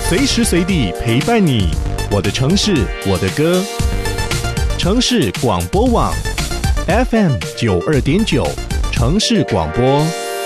随时随地陪伴你，我的城市，我的歌。城市广播网 FM92.9，城市广播。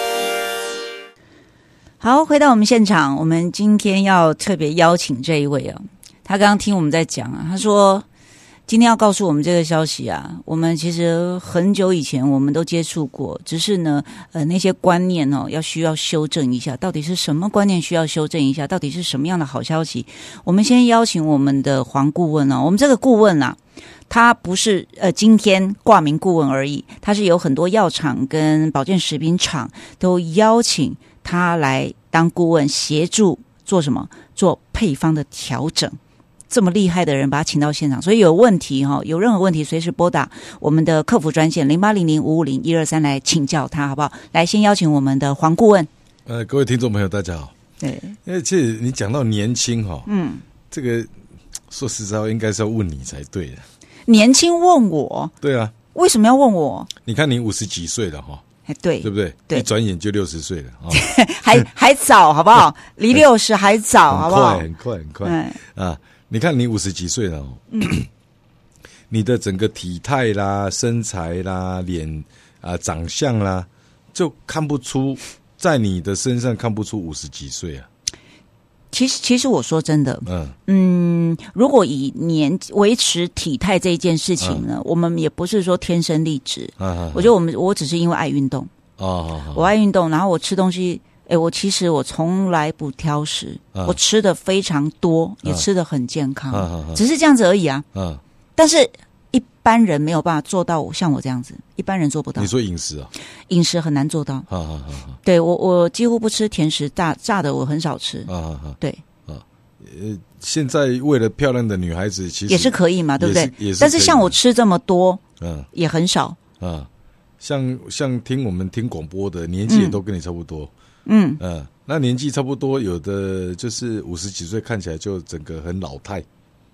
好，回到我们现场，我们今天要特别邀请这一位啊，他刚刚听我们在讲啊，他说今天要告诉我们这个消息啊，我们其实很久以前我们都接触过，只是呢那些观念哦需要修正一下，到底是什么观念需要修正一下，到底是什么样的好消息。我们先邀请我们的黄顾问哦，我们这个顾问啊，他不是今天挂名顾问而已，他是有很多药厂跟保健食品厂都邀请他来当顾问，协助做什么？做配方的调整。这么厉害的人把他请到现场，所以有问题有任何问题随时拨打我们的客服专线0800550123来请教他，好不好？来，先邀请我们的黄顾问。 各位听众朋友大家好。 对， 因为其实你讲到年轻这个说实在话应该是要问你才对的。 年轻问我？对啊。为什么要问我？ 你看你50几岁了对不对？对，一转眼就60岁了还早，好不好？离60还早，好不好？ 很快你看你50几岁了你的整个体态啦、身材啦、脸长相啦，就看不出，在你的身上看不出50几岁啊。 其实我说真的，如果以维持体态这一件事情呢，我们也不是说天生丽质。我觉得我只是因为爱运动。我爱运动，然后我吃东西，我从来不挑食，我吃的非常多，也吃的很健康，只是这样子而已啊。但是一般人没有办法做到像我这样子，一般人做不到。 你说饮食啊？ 饮食很难做到。对，我几乎不吃甜食，炸的我很少吃。对。 现在为了漂亮的女孩子，其实也是可以嘛，对不对？ 也是但是像我吃这么多，也很少。 像我们听广播的年纪也都跟你差不多。那年纪差不多，有的就是50几岁，看起来就整个很老态。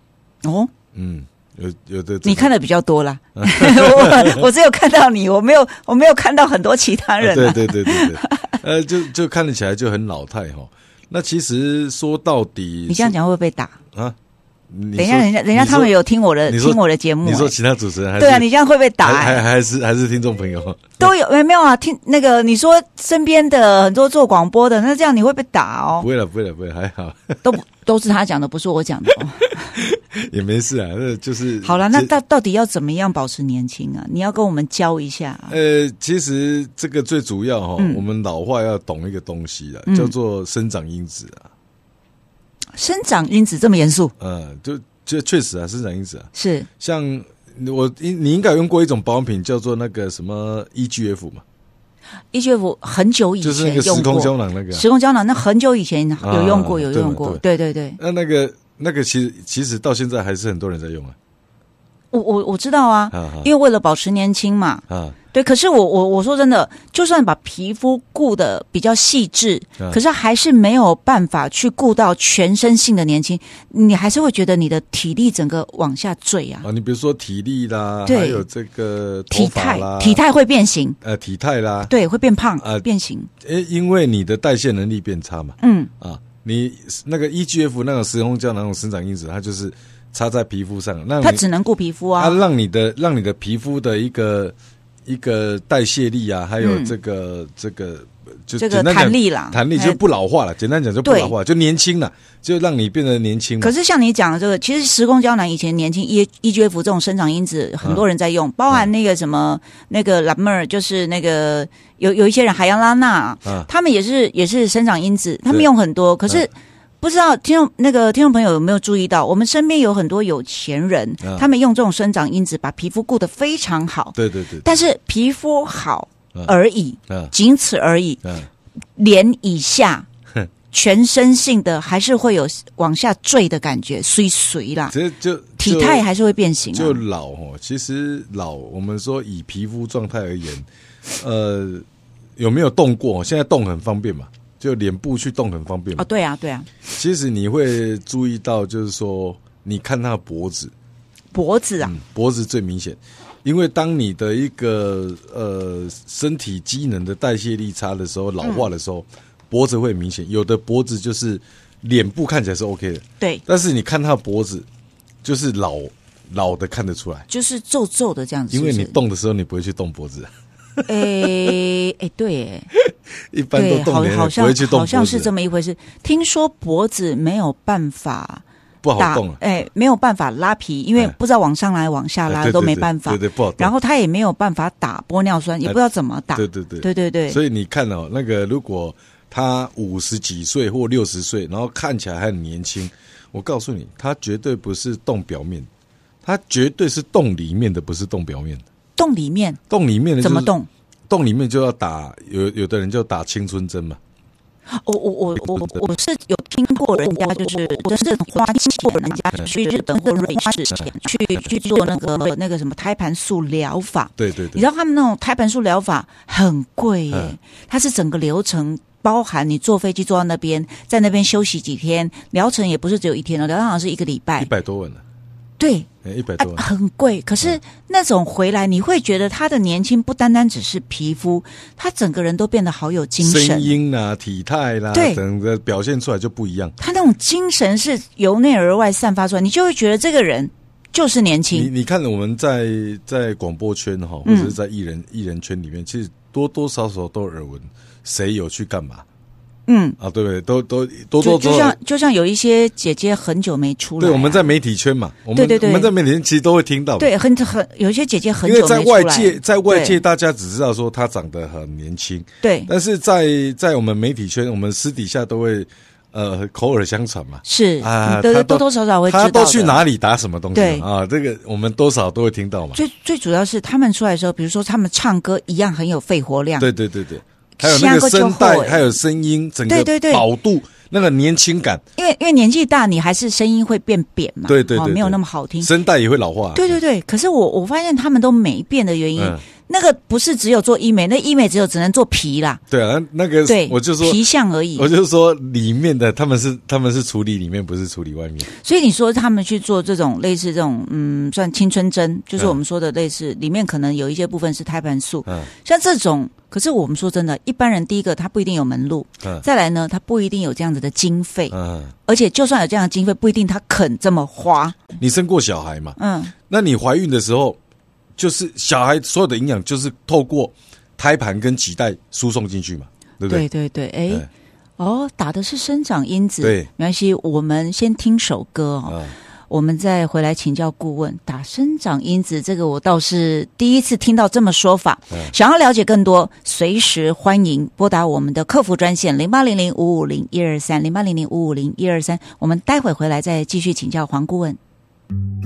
有的你看的比较多啦。我只有看到你，我没有看到很多其他人。 对，就看得起来就很老态那其实说到底， 你这样讲会不会被打啊？ 等一下，人家他们有听我的节目。 你说其他主持人还是？ 对啊，你这样会被打还是听众朋友都有没有啊？听那个你说身边的很多做广播的，那这样你会被打哦？ 不会了，还好， 都是他讲的，不是我讲的也没事啊，那就是好了。那到底要怎么样保持年轻啊？你要跟我们教一下。 其实这个最主要我们老话要懂一个东西叫做生长因子啊。 生长因子这么严肃？ 就确实啊，生长因子是像你应该有用过一种保养品叫做那个什么 EGF 嘛。 EGF 很久以前就是那个时空胶囊时空胶囊，那很久以前有用过，对。 那个其实到现在还是很多人在用啊。 我知道啊，因为为了保持年轻嘛。对，可是我说真的，就算把皮肤顾得比较细致，可是还是没有办法去顾到全身性的年轻，你还是会觉得你的体力整个往下坠啊。 你比如说体力啦，还有这个头发啦， 体态会变形。 体态啦， 对，会变胖，变形。 因为你的代谢能力变差嘛。你那个 EGF 那种时空胶囊那种生长因子，它就是插在皮肤上， 它只能顾皮肤啊， 它让你的皮肤的一个代谢力啊，还有这个就这个弹力啦， 弹力就不老化了。简单讲就不老化，就年轻了，就让你变得年轻。 可是像你讲的这个，其实时空胶囊以前年轻 EGF 这种生长因子，很多人在用，包含那个什么那个蓝妹儿，就是那个有一些人海洋拉娜，他们也是生长因子，他们用很多，可是。不知道听众朋友有没有注意到，我们身边有很多有钱人，他们用这种生长因子把皮肤顾得非常好。 对。 但是皮肤好而已，仅此而已。脸以下，全身性的还是会有往下坠的感觉，随啦。 就体态还是会变形。 就老其实老，我们说以皮肤状态而言，有没有动过？现在动很方便嘛。就脸部去动很方便嘛。 对啊。 其实你会注意到，就是说，你看他的脖子啊， 脖子最明显，因为当你的一个身体机能的代谢力差的时候，老化的时候，脖子会明显。有的脖子就是脸部看起来是 OK 的， 对， 但是你看他的脖子，就是老的看得出来， 就是皱皱的这样子是不是， 因为你动的时候你不会去动脖子， 对， 一般都动脸， 好不会去动脖子， 好像是这么一回事。听说脖子没有办法不好动了， 没有办法拉皮，因为不知道往上拉往下拉对都没办法， 对，不好动。 然后他也没有办法打玻尿酸，也不知道怎么打，对。 所以你看哦，那个如果他50几岁或60岁，然后看起来还很年轻，我告诉你，他绝对不是动表面，他绝对是动里面的，不是动表面的。 动里面的、就是、 怎么动？ 动里面就要打，有的人就打青春针嘛。 我是有听过人家就是真正花钱，人家去日本或瑞士去做那个什么胎盘素疗法。 对， 你知道他们那种胎盘素疗法很贵耶，它是整个流程。包含你坐飞机坐到那边，在那边休息几天，疗程也不是只有1天了，疗程好像是1个礼拜 ，100多万了。 对 ，100多万， 很贵。可是那种回来，你会觉得他的年轻不单单只是皮肤，他整个人都变得好有精神， 声音啦、体态啦， 对， 整个表现出来就不一样。 他那种精神是由内而外散发出来，你就会觉得这个人就是年轻。 你看我们在广播圈哈，或者是在艺人圈里面，其实多多少少都有耳闻，谁有去干嘛？对不对？都就像有一些姐姐很久没出来， 对，我们在媒体圈嘛，我们在媒体圈其实都会听到， 对，很有一些姐姐很久没出来， 因为在外界大家只知道说她长得很年轻， 对， 但是在我们媒体圈，我们私底下都会口耳相传嘛， 是啊，多多少少会知道他都去哪里打什么东西， 对啊，这个我们多少都会听到嘛。 最主要是他们出来的时候，比如说他们唱歌一样很有肺活量， 对。还有那个声带，还有声音，整个饱度，那个年轻感。 因为年纪大，你还是声音会变扁嘛， 对， 没有那么好听， 声带也会老化。 对。可是我发现他们都没变的原因，那个不是只有做医美，那医美只能做皮啦。 对啊，那个对， 我就说皮相而已。 我就说里面的他们是处理里面，不是处理外面。 所以你说他们去做这种类似这种算青春针，就是我们说的类似，里面可能有一些部分是胎盘素，像这种。可是我们说真的，一般人第一个他不一定有门路，再来呢，他不一定有这样子的经费，而且就算有这样的经费，不一定他肯这么花。 你生过小孩嘛？那你怀孕的时候，就是小孩所有的营养就是透过胎盘跟脐带输送进去嘛，对不对？ 对，打的是生长因子， 对， 没关系，我们先听首歌哦。我们再回来请教顾问，打生长因子这个我倒是第一次听到这么说法。想要了解更多，随时欢迎拨打我们的客服专线0800550123 0800550123。我们待会回来再继续请教黄顾问。